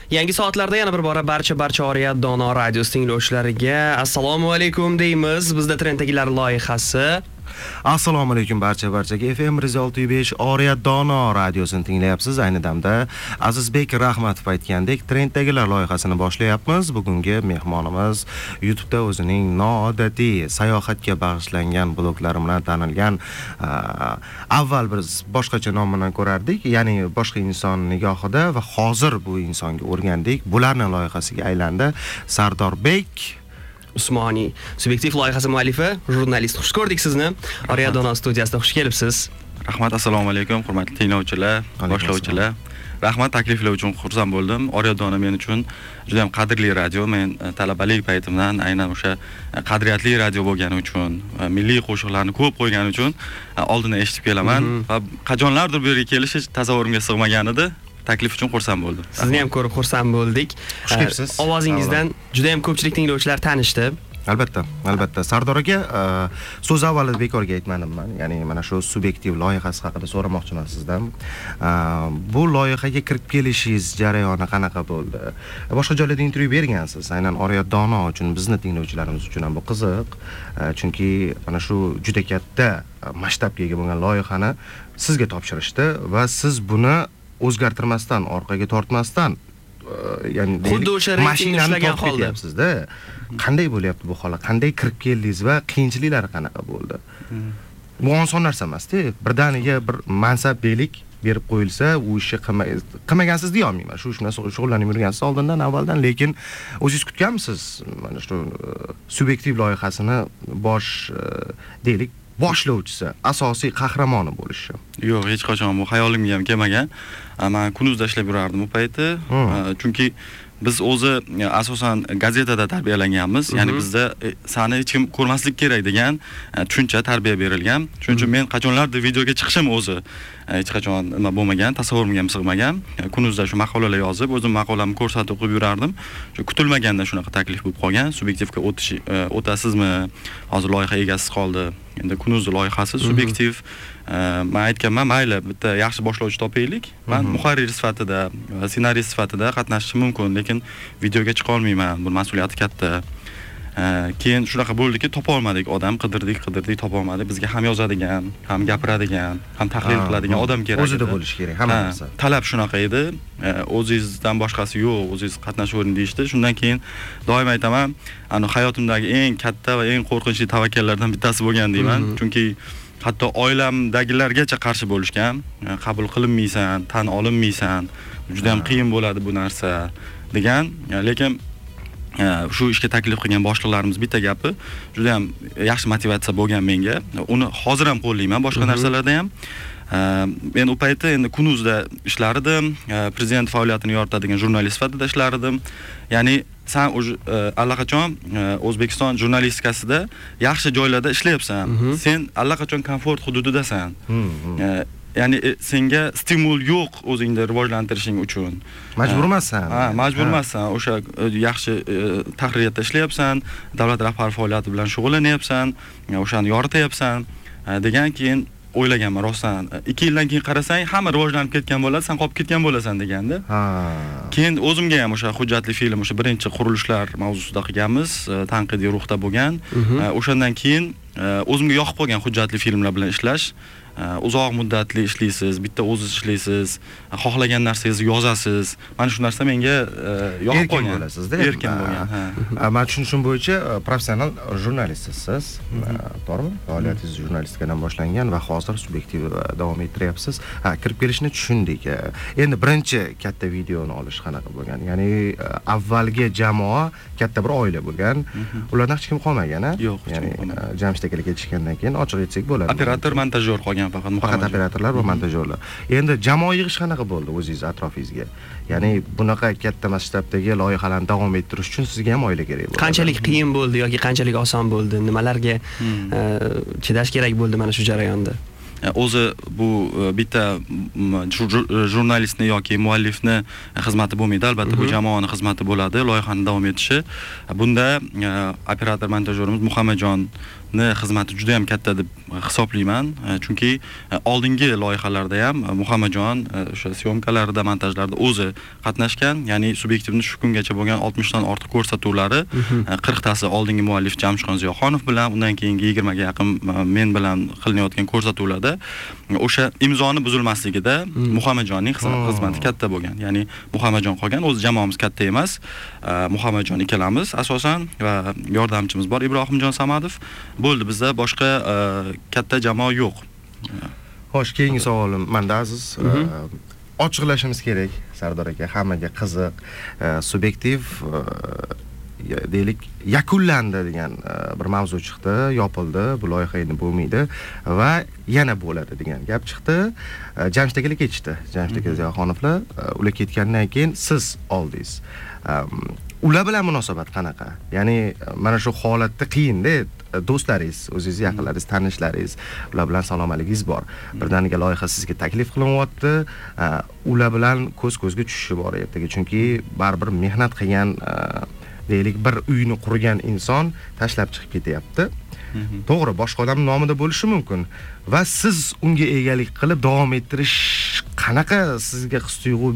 Yangi soatlarda yana bir bora barcha Oriyat Dono radiosi tinglovchilariga assalomu alaykum deymiz. Bizda Trenddagilar loyihasi. Assalomu alaykum barchaga. FM 106.5 Oriyat Dono radiosini tinglayapsiz. Ayni damda Azizbek Rahmatov aytgandek Trenddagilar loyihasini boshlayapmiz. Bugungi mehmonimiz YouTube'da o'zining noodatiy sayohatga bag'ishlangan bloglari bilan tanilgan. Avval biz boshqacha nomini ko'rardik, ya'ni boshqa inson nigohida, va hozir bu insonga o'rgandik. Bularning loyihasiga aylandi. Sardorbek Usmoniy, subyektiv loyihasi muallifi, jurnalist. Xush ko'rdik sizni. Oriyat Dono studiyasida xush kelibsiz. Rahmat, assalomu alaykum, hurmatli tinglovchilar, boshlovchilar. Rahmat, takliflar uchun xursand bo'ldim. Oriyat Dono men uchun juda ham qadrli radio. Men talabalik paytimdan aynan o'sha qadriyatli radio bo'lgani uchun, milliy qo'shiqlarni ko'p qo'ygani uchun oldindan eshitib kelaman va qachonlardir bu yerga kelish hech tasavvurimga sig'magan edi. Taklif uchun xursand bo'ldim. Sizni ham ko'rib xursand bo'ldik. Ovozingizdan juda ham ko'pchilik tinglovchilar tanishdi. Albatta. Sardor aka, so'z avvalida bekorga aytmadim men. Ya'ni mana shu subyektiv loyihasi haqida so'ramoqchiman sizdan. Bu loyihaga kirib kelishingiz jarayoni qanaqa bo'ldi? Boshqa joylarda intervyu bergansiz. Aynan Oriyat Dono uchun, bizni tinglovchilarimiz uchun ham bu qiziq. Chunki mana shu juda katta masshtabga ega bo'lgan loyihani sizga topshirishdi va siz buni o'zgartirmasdan, orqaga tortmasdan, ya'ni xuddi o'sha reytingni ushlagan holda sizda. Qanday bo'lyapti bu holat? Qanday kirib keldingiz va qiyinchiliklari qanaqa bo'ldi? Bu oson narsa emas-da. Birdaniga bir mansablik berib qo'yilsa, u ishni qilmagansiz deya olmayman. Shu ish bilan shug'ullanib yurgansiz oldindan, avvaldan, lekin o'zingiz kutganmisiz mana shu subyektiv loyihasini deylik, boshlovchisi, asosiy qahramoni bo'lishi? Yo'q, hech qachon bu hayolimga ham kelmagan. Men Kunuzda ishlab yurardim u payti. Chunki biz o'zi asosan gazetada tarbiyalanganmiz. Ya'ni bizda sani hech kim ko'rmaslik kerak degan tushuncha tarbiya berilgan. Shuning uchun men qachonlardir videoga chiqishim o'zi hech qachon nima bo'lmagan, tasavvurimga ham sig'magan. Kunuzda shu maqolalar yozib, o'zim maqolamni ko'rsatib o'qib yurardim. Shu kutilmaganda shunaqa taklif bo'lib qolgan. Subyektivga o'tasizmi? Hozir loyiha egasiz qoldi. Endi Kunuzda loyihasi subyektiv. Men aytganman, mayli, bitta yaxshi boshlovchi topaylik. Men muharrir sifatida, ssenarist sifatida qatnashishim mumkin, lekin videoga chiqa olmayman. Bu mas'uliyati katta. Keyin shunaqa bo'ldiki, topa olmadik odam, qidirdik, topa olmadik. Bizga ham yozadigan, ham gapiradigan, ham tahlil qiladigan odam kerak. O'zida bo'lishi kerak hamma narsa. Talab shunaqa edi. O'zingizdan boshqasi yo'q, o'zingiz qatnashavering deyishdi. Shundan keyin doim aytaman, hayotimdagi eng katta va eng qo'rqinchli tavakkallardan bittasi bo'lgan deyman. Chunki hatto oilamdagilargacha qarshi bo'lishgan. Qabul qilinmaysan, tan olinmaysan, juda ham qiyin bo'ladi bu narsa degan. Lekin shu ishga taklif qilgan boshliqlarimiz bitta gapi, juda ham yaxshi motivatsiya bo'lgan menga. Uni hozir ham qo'llayman boshqa narsalarda ham. Men u payti endi Kunuzda ishlardim, prezident faoliyatini yoritadigan jurnalist sifatida ishlardim. Ya'ni sen allaqachon O'zbekiston jurnalistikasida yaxshi joylarda ishlayapsan. Sen allaqachon komfort hududidasan. Ya'ni senga stimul yo'q o'zingni rivojlantirishing uchun. Majbur emassan. Majbur emassan. O'sha yaxshi tahririyatda ishlayapsan, davlat rahbari faoliyati bilan shug'ullanyapsan, o'shani yorityapsan degan. Keyin o'ylaganman, rostdan 2 yildan keyin qarasang, hamma rivojlanib ketgan bo'ladi, sen qolib ketgan bo'lasan deganda. Keyin o'zimga ham o'sha hujjatli film, o'sha birinchi qurilishlar mavzusida qilganmiz, tanqidiy ruhda bo'lgan. O'shandan keyin o'zimga yoqib qolgan hujjatli filmlar bilan ishlash. Uzoq muddatli ishlaysiz, bitta o'zingiz ishlaysiz, xohlagan narsangizni yozasiz. Mana shu narsa menga yoqib qolgan. Erkin bo'lgan. Men tushunishim bo'yicha professional jurnalistsiz. To'g'rimi? Faoliyatingiz jurnalistikadan boshlangan va hozir subyektiv davom ettiryapsiz. Kirib kelishni tushundik. Endi birinchi katta videoni olish qanaqa bo'lgan? Ya'ni avvalgi jamoa katta bir oila bo'lgan. Ulardan hech kim qolmagan, a? Yo'q, ya'ni Jamshid akaga ketishgandan keyin ochiq aytsak bo'ladi. Operator, montajyor qolgan. Faqat operatorlar va montajyorlar. Endi jamoa yig'ish qanaqa bo'ldi o'zingiz atrofingizga? Ya'ni bunaqa katta masshtabdagi loyihalarni davom ettirish uchun sizga ham oila kerak bo'ldi. Qanchalik qiyin bo'ldi yoki qanchalik oson bo'ldi? Nimalarga chidash kerak bo'ldi mana shu jarayonda? O'zi bu bitta jurnalistni yoki muallifni xizmati bo'lmaydi, albatta bu jamoaning xizmati bo'ladi, loyihaning davom etishi. Bunda operator montajyorimiz Muhammadjon xizmati juda ham katta deb hisoblayman. Chunki oldingi loyihalarda ham Muhammadjon o'sha syomkalarida, montajlarda o'zi qatnashgan. Ya'ni subyektivni shu kungacha bo'lgan 60 dan ortiq ko'rsatuvlari 40 tasi oldingi muallif Jamshidxon Ziyoxonov bilan, undan keyingi 20 ga yaqin men bilan qilinayotgan ko'rsatuvlarda o'sha imzoni buzilmasligida Muhammadjonning xizmati katta bo'lgan. Ya'ni Muhammadjon qolgan, o'zi jamoamiz katta emas. Muhammadjon ikkalamiz asosan va yordamchimiz bor Ibrohimjon Samadov. Bo'ldi, bizda boshqa katta jamoa yo'q. Xo'sh, keyingi savolim menda Aziz. Ochiqlashimiz kerak Sardor aka, hammaga qiziq, subyektiv deylik yakunlandi degan bir mavzu chiqdi, yopildi, bu loyiha endi bo'lmaydi va yana bo'ladi degan gap chiqdi. Jamshid akalar ketishdi. Jamshid aka Ziyoxonovlar, ular ketgandan keyin siz oldingiz. Ular bilan munosabat qanaqa? Ya'ni mana shu holatda qiyin-da, do'stlaringiz, o'zingiz yaqinlaringiz, tanishlaringiz, ular bilan salomaligingiz bor. Birdaniga loyiha sizga taklif qilinyapti. Ular bilan ko'z-ko'zga tushishi bor ertaga, chunki baribir mehnat qilgan deylik bir uyni qurgan inson tashlab chiqib ketyapti. To'g'ri, boshqa odam nomida bo'lishi mumkin va siz unga egalik qilib davom ettirish qanaqa sizga his-tuyg'u